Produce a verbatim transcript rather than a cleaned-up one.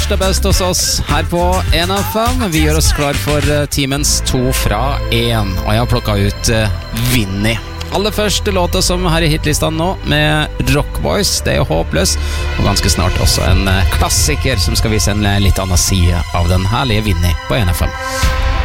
første best hos oss her på en F M. Vi gjør oss klar for timens to fra en, og jeg har plukket ut uh, Vinnie. Aller første låta som her i hitlista nå med Rock Boys, det er håpløs, og ganske snart også en uh, klassiker som skal vise en litt annen side av den herlige Vinnie på en F M.